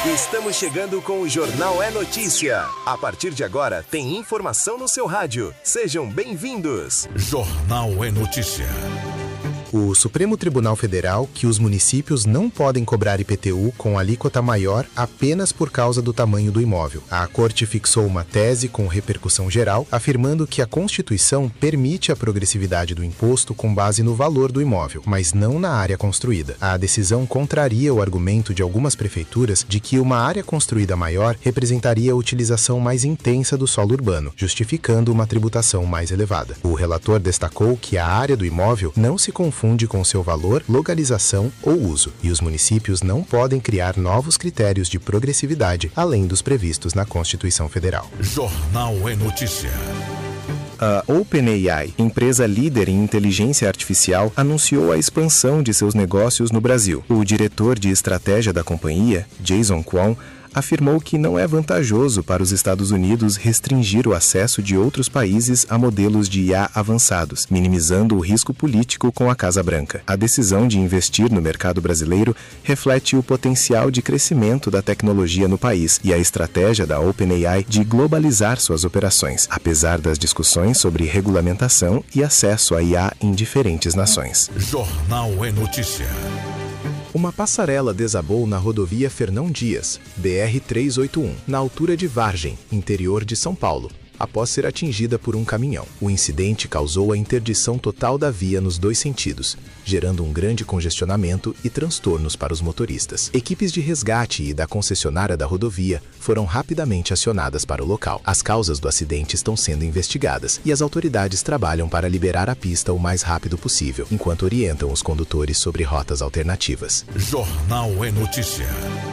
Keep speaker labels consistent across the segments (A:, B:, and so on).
A: Estamos chegando com o Jornal é Notícia. A partir de agora, tem informação no seu rádio. Sejam bem-vindos.
B: Jornal é Notícia.
C: O Supremo Tribunal Federal que os municípios não podem cobrar IPTU com alíquota maior apenas por causa do tamanho do imóvel. A Corte fixou uma tese com repercussão geral, afirmando que a Constituição permite a progressividade do imposto com base no valor do imóvel, mas não na área construída. A decisão contraria o argumento de algumas prefeituras de que uma área construída maior representaria a utilização mais intensa do solo urbano, justificando uma tributação mais elevada. O relator destacou que a área do imóvel não se confunde com seu valor, localização ou uso, e os municípios não podem criar novos critérios de progressividade além dos previstos na Constituição Federal.
B: Jornal é Notícia.
C: A OpenAI, empresa líder em inteligência artificial, anunciou a expansão de seus negócios no Brasil. O diretor de estratégia da companhia, Jason Kwon, afirmou que não é vantajoso para os Estados Unidos restringir o acesso de outros países a modelos de IA avançados, minimizando o risco político com a Casa Branca. A decisão de investir no mercado brasileiro reflete o potencial de crescimento da tecnologia no país e a estratégia da OpenAI de globalizar suas operações, apesar das discussões sobre regulamentação e acesso a IA em diferentes nações.
B: Jornal é Notícia.
C: Uma passarela desabou na rodovia Fernão Dias, BR-381, na altura de Vargem, interior de São Paulo, após ser atingida por um caminhão. O incidente causou a interdição total da via nos dois sentidos, gerando um grande congestionamento e transtornos para os motoristas. Equipes de resgate e da concessionária da rodovia foram rapidamente acionadas para o local. As causas do acidente estão sendo investigadas e as autoridades trabalham para liberar a pista o mais rápido possível, enquanto orientam os condutores sobre rotas alternativas.
B: Jornal é Notícia.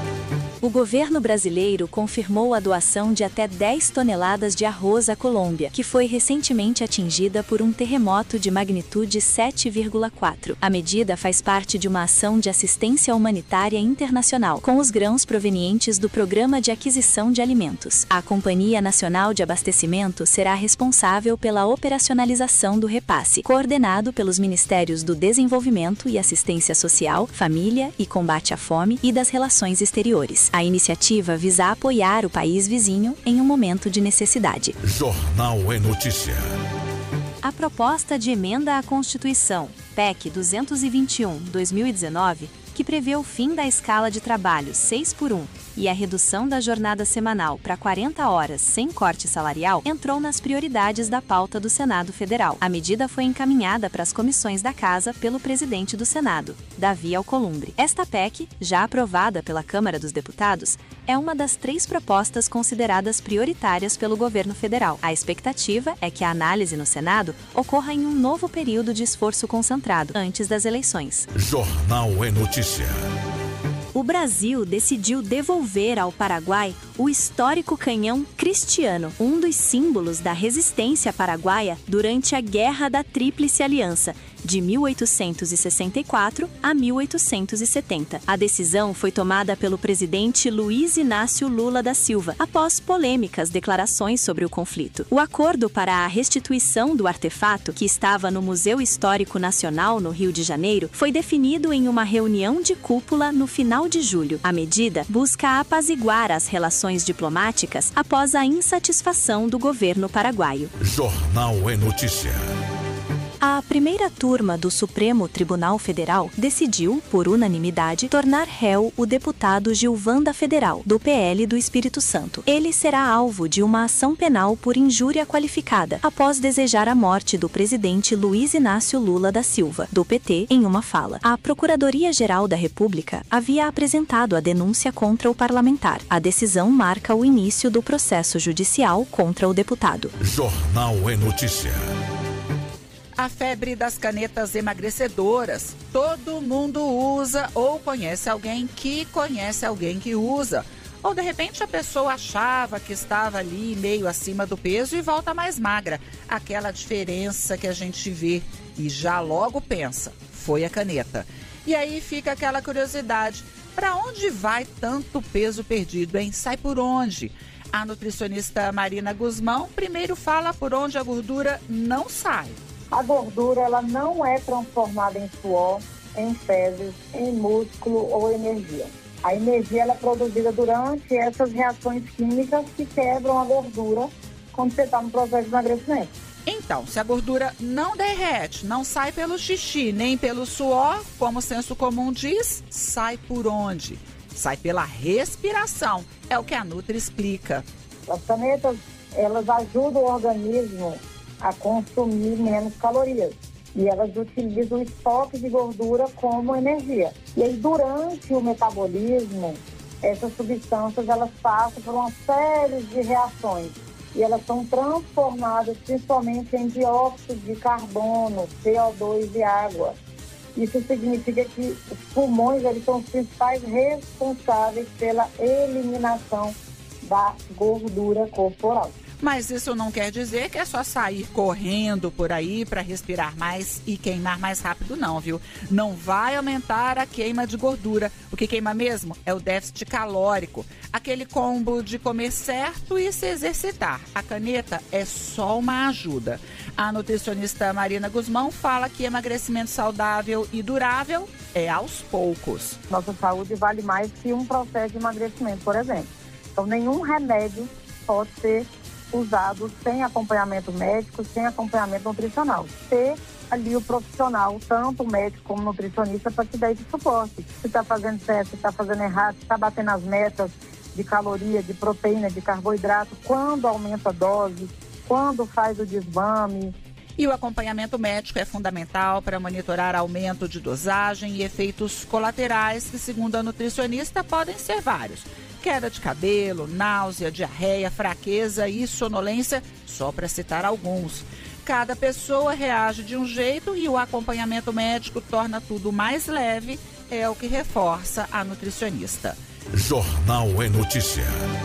D: O governo brasileiro confirmou a doação de até 10 toneladas de arroz à Colômbia, que foi recentemente atingida por um terremoto de magnitude 7,4. A medida faz parte de uma ação de assistência humanitária internacional, com os grãos provenientes do Programa de Aquisição de Alimentos. A Companhia Nacional de Abastecimento será responsável pela operacionalização do repasse, coordenado pelos Ministérios do Desenvolvimento e Assistência Social, Família e Combate à Fome e das Relações Exteriores. A iniciativa visa apoiar o país vizinho em um momento de necessidade.
B: Jornal é Notícia.
D: A proposta de emenda à Constituição, PEC 221/2019, que prevê o fim da escala de trabalho 6x1 e a redução da jornada semanal para 40 horas sem corte salarial, entrou nas prioridades da pauta do Senado Federal. A medida foi encaminhada para as comissões da Casa pelo presidente do Senado, Davi Alcolumbre. Esta PEC, já aprovada pela Câmara dos Deputados, é uma das 3 propostas consideradas prioritárias pelo governo federal. A expectativa é que a análise no Senado ocorra em um novo período de esforço concentrado, antes das eleições.
B: Jornal é Notícia.
D: O Brasil decidiu devolver ao Paraguai o histórico canhão Cristiano, um dos símbolos da resistência paraguaia durante a Guerra da Tríplice Aliança, de 1864 a 1870. A decisão foi tomada pelo presidente Luiz Inácio Lula da Silva, após polêmicas declarações sobre o conflito. O acordo para a restituição do artefato, que estava no Museu Histórico Nacional, no Rio de Janeiro, foi definido em uma reunião de cúpula no final de julho. A medida busca apaziguar as relações diplomáticas após a insatisfação do governo paraguaio.
B: Jornal é Notícia.
D: A primeira turma do Supremo Tribunal Federal decidiu, por unanimidade, tornar réu o deputado Gilvan Federal, do PL do Espírito Santo. Ele será alvo de uma ação penal por injúria qualificada, após desejar a morte do presidente Luiz Inácio Lula da Silva, do PT, em uma fala. A Procuradoria-Geral da República havia apresentado a denúncia contra o parlamentar. A decisão marca o início do processo judicial contra o deputado.
B: Jornal é Notícia.
E: A febre das canetas emagrecedoras. Todo mundo usa ou conhece alguém que usa. Ou de repente a pessoa achava que estava ali meio acima do peso e volta mais magra. Aquela diferença que a gente vê e já logo pensa, foi a caneta. E aí fica aquela curiosidade, para onde vai tanto peso perdido, hein? Sai por onde? A nutricionista Marina Guzmão primeiro fala por onde a gordura não sai.
F: A gordura ela não é transformada em suor, em fezes, em músculo ou energia. A energia ela é produzida durante essas reações químicas que quebram a gordura quando você está no processo de emagrecimento.
E: Então, se a gordura não derrete, não sai pelo xixi, nem pelo suor, como o senso comum diz, sai por onde? Sai pela respiração. É o que a Nutri explica.
F: As canetas, elas ajudam o organismo a consumir menos calorias. E elas utilizam o estoque de gordura como energia. E aí, durante o metabolismo, essas substâncias, elas passam por uma série de reações. E elas são transformadas principalmente em dióxido de carbono, CO2 e água. Isso significa que os pulmões eles são os principais responsáveis pela eliminação da gordura corporal.
E: Mas isso não quer dizer que é só sair correndo por aí para respirar mais e queimar mais rápido, não, viu? Não vai aumentar a queima de gordura. O que queima mesmo é o déficit calórico. Aquele combo de comer certo e se exercitar. A caneta é só uma ajuda. A nutricionista Marina Guzmão fala que emagrecimento saudável e durável é aos poucos.
F: Nossa saúde vale mais que um processo de emagrecimento, por exemplo. Então, nenhum remédio pode ser usado sem acompanhamento médico, sem acompanhamento nutricional. Ter ali o profissional, tanto o médico como o nutricionista, para te dar esse suporte. Se está fazendo certo, se está fazendo errado, se está batendo as metas de caloria, de proteína, de carboidrato, quando aumenta a dose, quando faz o desmame.
E: E o acompanhamento médico é fundamental para monitorar aumento de dosagem e efeitos colaterais que, segundo a nutricionista, podem ser vários. Queda de cabelo, náusea, diarreia, fraqueza e sonolência, só para citar alguns. Cada pessoa reage de um jeito e o acompanhamento médico torna tudo mais leve, é o que reforça a nutricionista.
B: Jornal é Notícia.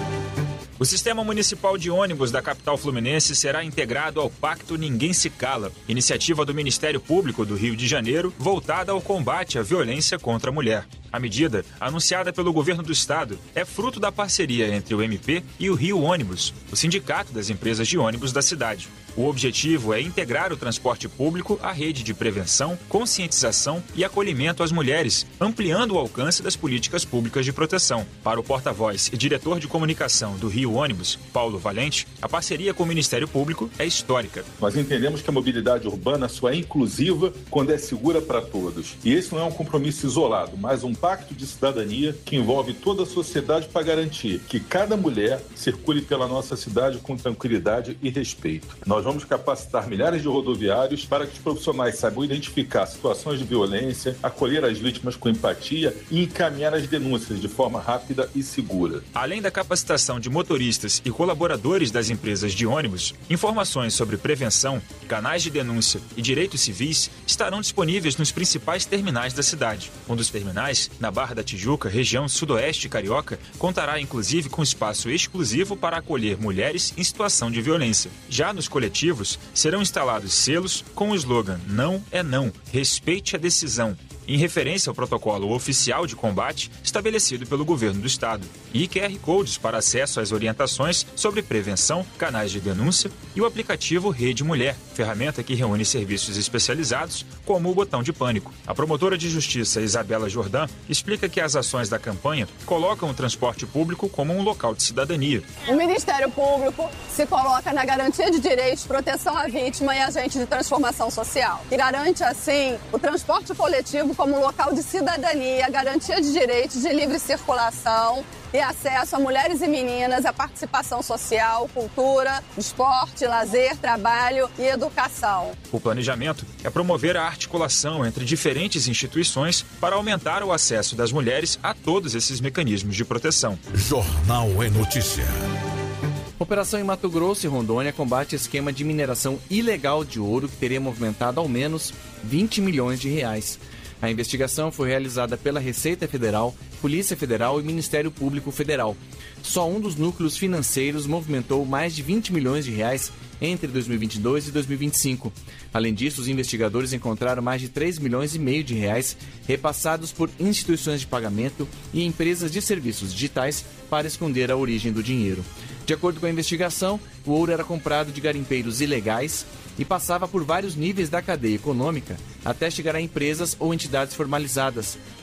G: O sistema municipal de ônibus da capital fluminense será integrado ao Pacto Ninguém Se Cala, iniciativa do Ministério Público do Rio de Janeiro voltada ao combate à violência contra a mulher. A medida, anunciada pelo governo do estado, é fruto da parceria entre o MP e o Rio Ônibus, o sindicato das empresas de ônibus da cidade. O objetivo é integrar o transporte público à rede de prevenção, conscientização e acolhimento às mulheres, ampliando o alcance das políticas públicas de proteção. Para o porta-voz e diretor de comunicação do Rio Ônibus, Paulo Valente, a parceria com o Ministério Público é histórica.
H: Nós entendemos que a mobilidade urbana só é inclusiva quando é segura para todos. E esse não é um compromisso isolado, mas um pacto de cidadania que envolve toda a sociedade para garantir que cada mulher circule pela nossa cidade com tranquilidade e respeito. Nós vamos capacitar milhares de rodoviários para que os profissionais saibam identificar situações de violência, acolher as vítimas com empatia e encaminhar as denúncias de forma rápida e segura.
G: Além da capacitação de motoristas e colaboradores das empresas de ônibus, informações sobre prevenção, canais de denúncia e direitos civis estarão disponíveis nos principais terminais da cidade. Um dos terminais, na Barra da Tijuca, região sudoeste carioca, contará inclusive com espaço exclusivo para acolher mulheres em situação de violência. Já nos coletivos, serão instalados selos com o slogan "Não é não, respeite a decisão", em referência ao protocolo oficial de combate estabelecido pelo governo do estado, e QR Codes para acesso às orientações sobre prevenção, canais de denúncia e o aplicativo Rede Mulher, ferramenta que reúne serviços especializados como o botão de pânico. A promotora de justiça Isabela Jordan explica que as ações da campanha colocam o transporte público como um local de cidadania.
I: O Ministério Público se coloca na garantia de direitos, proteção à vítima e agente de transformação social, e garante assim o transporte coletivo como local de cidadania, garantia de direitos de livre circulação e acesso a mulheres e meninas à participação social, cultura, esporte, lazer, trabalho e educação.
G: O planejamento é promover a articulação entre diferentes instituições para aumentar o acesso das mulheres a todos esses mecanismos de proteção.
B: Jornal é Notícia.
J: Operação em Mato Grosso e Rondônia combate esquema de mineração ilegal de ouro que teria movimentado ao menos 20 milhões de reais. A investigação foi realizada pela Receita Federal, Polícia Federal e Ministério Público Federal. Só um dos núcleos financeiros movimentou mais de 20 milhões de reais entre 2022 e 2025. Além disso, os investigadores encontraram mais de 3 milhões e meio de reais repassados por instituições de pagamento e empresas de serviços digitais para esconder a origem do dinheiro. De acordo com a investigação, o ouro era comprado de garimpeiros ilegais e passava por vários níveis da cadeia econômica até chegar a empresas ou entidades formalizadas,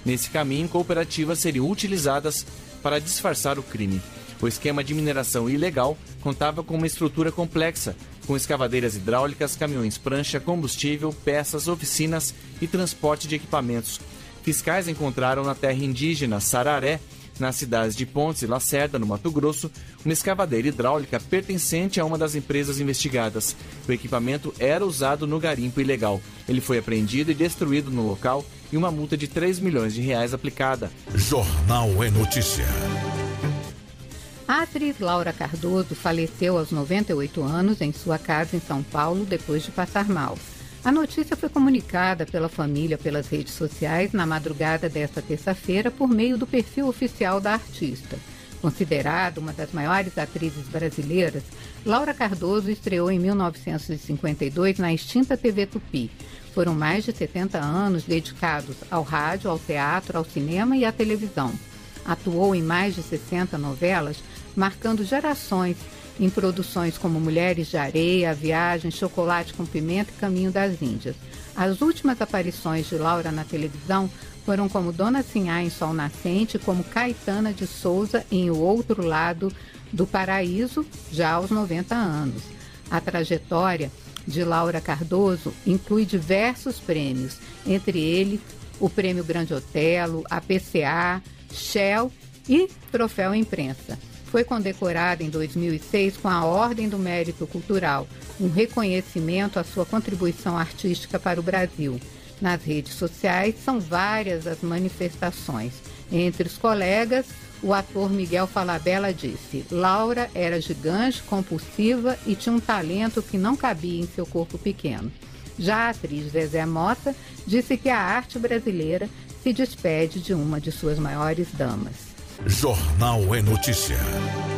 J: Nesse caminho, cooperativas seriam utilizadas para disfarçar o crime. O esquema de mineração ilegal contava com uma estrutura complexa, com escavadeiras hidráulicas, caminhões prancha, combustível, peças, oficinas e transporte de equipamentos. Fiscais encontraram na terra indígena Sararé, nas cidades de Pontes e Lacerda, no Mato Grosso, uma escavadeira hidráulica pertencente a uma das empresas investigadas. O equipamento era usado no garimpo ilegal. Ele foi apreendido e destruído no local e uma multa de R$3 milhões aplicada.
B: Jornal é Notícia.
K: A atriz Laura Cardoso faleceu aos 98 anos em sua casa em São Paulo depois de passar mal. A notícia foi comunicada pela família pelas redes sociais na madrugada desta terça-feira por meio do perfil oficial da artista. Considerada uma das maiores atrizes brasileiras, Laura Cardoso estreou em 1952 na extinta TV Tupi. Foram mais de 70 anos dedicados ao rádio, ao teatro, ao cinema e à televisão. Atuou em mais de 60 novelas, marcando gerações em produções como Mulheres de Areia, A Viagem, Chocolate com Pimenta e Caminho das Índias. As últimas aparições de Laura na televisão foram como Dona Sinhá em Sol Nascente e como Caetana de Souza em O Outro Lado do Paraíso, já aos 90 anos. A trajetória de Laura Cardoso inclui diversos prêmios, entre eles o Prêmio Grande Otelo, a PCA, Shell e Troféu Imprensa. Foi condecorada em 2006 com a Ordem do Mérito Cultural, um reconhecimento à sua contribuição artística para o Brasil. Nas redes sociais, são várias as manifestações. Entre os colegas, o ator Miguel Falabella disse: Laura era gigante, compulsiva e tinha um talento que não cabia em seu corpo pequeno. Já a atriz Zezé Mota disse que a arte brasileira se despede de uma de suas maiores damas.
B: Jornal é Notícia.